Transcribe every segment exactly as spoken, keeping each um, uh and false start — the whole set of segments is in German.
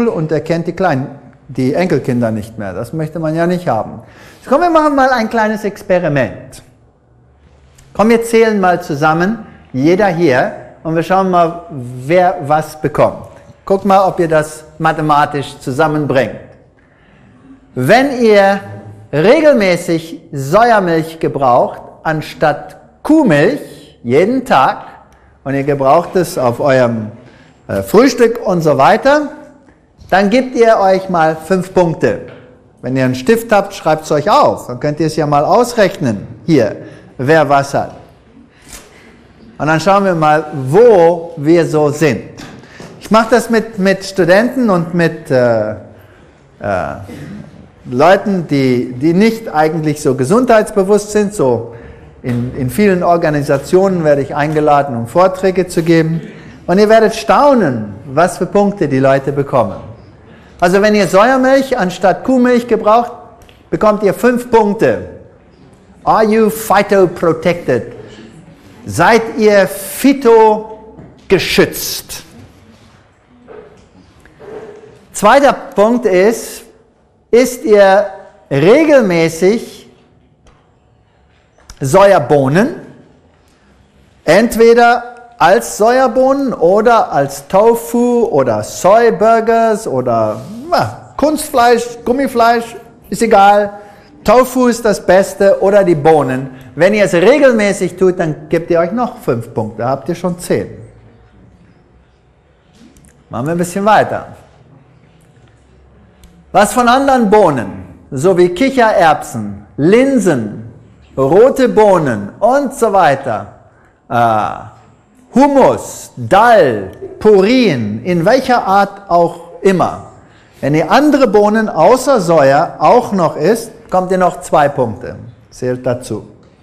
Schule und er kennt die Kleinen, die Enkelkinder nicht mehr. Das möchte man ja nicht haben. So, komm, wir machen mal ein kleines Experiment. Komm, wir zählen mal zusammen, jeder hier, und wir schauen mal, wer was bekommt. Guckt mal, ob ihr das mathematisch zusammenbringt. Wenn ihr regelmäßig Sojamilch gebraucht, anstatt Kuhmilch, jeden Tag, und ihr gebraucht es auf eurem äh, Frühstück und so weiter, dann gebt ihr euch mal fünf Punkte. Wenn ihr einen Stift habt, schreibt es euch auf. Dann könnt ihr es ja mal ausrechnen, hier, wer was hat. Und dann schauen wir mal, wo wir so sind. Ich mache das mit, mit Studenten und mit äh, äh, Leuten, die, die nicht eigentlich so gesundheitsbewusst sind. So in, in vielen Organisationen werde ich eingeladen, um Vorträge zu geben. Und ihr werdet staunen, was für Punkte die Leute bekommen. Also wenn ihr Sojamilch anstatt Kuhmilch gebraucht, bekommt ihr fünf Punkte. Are you phytoprotected? Seid ihr phytogeschützt? Zweiter Punkt ist, isst ihr regelmäßig Sojabohnen, entweder als Sojabohnen oder als Tofu oder Soyburgers oder na, Kunstfleisch, Gummifleisch, ist egal. Tofu ist das Beste oder die Bohnen. Wenn ihr es regelmäßig tut, dann gebt ihr euch noch fünf Punkte, da habt ihr schon zehn. Machen wir ein bisschen weiter. Was von anderen Bohnen, so wie Kichererbsen, Linsen, rote Bohnen und so weiter, äh, Hummus, Dal, Purin, in welcher Art auch immer. Wenn ihr andere Bohnen außer Soja auch noch isst, kommt ihr noch zwei Punkte. Zählt dazu.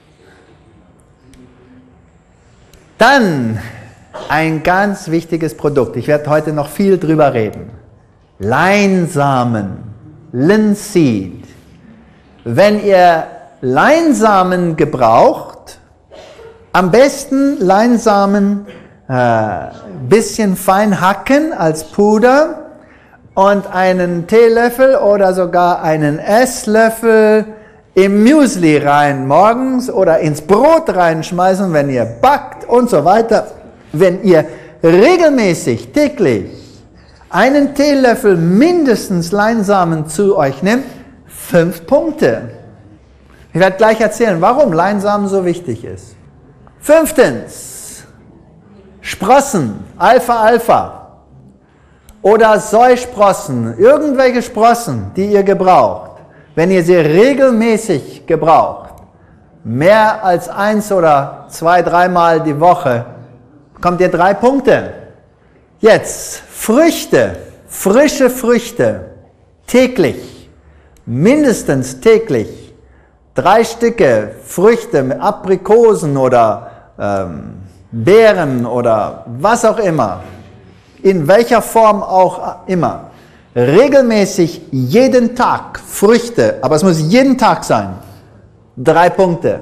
Dann ein ganz wichtiges Produkt. Ich werde heute noch viel drüber reden. Leinsamen, Linseed. Wenn ihr Leinsamen gebraucht, am besten Leinsamen äh, bisschen fein hacken als Puder und einen Teelöffel oder sogar einen Esslöffel im Müsli rein morgens oder ins Brot reinschmeißen, wenn ihr backt und so weiter. Wenn ihr regelmäßig, täglich einen Teelöffel mindestens Leinsamen zu euch nehmt, fünf Punkte. Ich werde gleich erzählen, warum Leinsamen so wichtig ist. Fünftens, Sprossen, Alfalfa oder Soisprossen, irgendwelche Sprossen, die ihr gebraucht. Wenn ihr sie regelmäßig gebraucht, mehr als eins oder zwei, dreimal die Woche, bekommt ihr drei Punkte. Jetzt Früchte, frische Früchte, täglich, mindestens täglich, drei Stücke Früchte mit Aprikosen oder ähm, Beeren oder was auch immer, in welcher Form auch immer, regelmäßig jeden Tag Früchte, aber es muss jeden Tag sein, drei Punkte.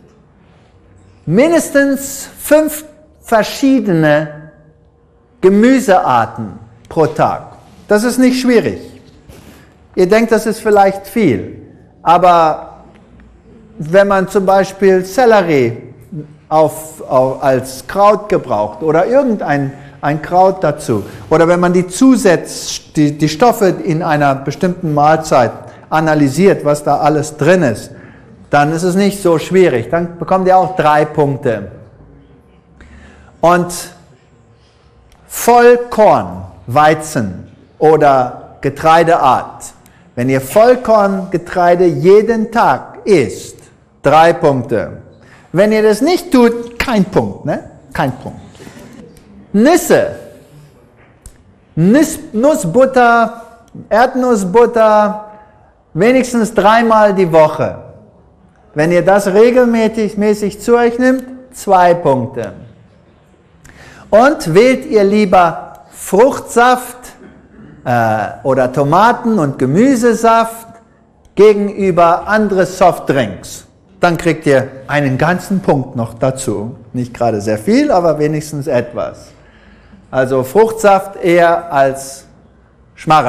Mindestens fünf verschiedene Gemüsearten pro Tag. Das ist nicht schwierig. Ihr denkt, das ist vielleicht viel, aber wenn man zum Beispiel Sellerie auf, auf, als Kraut gebraucht oder irgendein ein Kraut dazu, oder wenn man die zusetzt, die, die Stoffe in einer bestimmten Mahlzeit analysiert, was da alles drin ist, dann ist es nicht so schwierig. Dann bekommt ihr auch drei Punkte. Und Vollkorn, Weizen oder Getreideart. Wenn ihr Vollkorngetreide jeden Tag isst, drei Punkte. Wenn ihr das nicht tut, kein Punkt, ne? Kein Punkt. Nüsse, Nuss, Nussbutter, Erdnussbutter, wenigstens dreimal die Woche. Wenn ihr das regelmäßig mäßig zu euch nimmt, zwei Punkte. Und wählt ihr lieber Fruchtsaft äh, oder Tomaten- und Gemüsesaft gegenüber andere Softdrinks. Dann kriegt ihr einen ganzen Punkt noch dazu. Nicht gerade sehr viel, aber wenigstens etwas. Also Fruchtsaft eher als Schmarrn.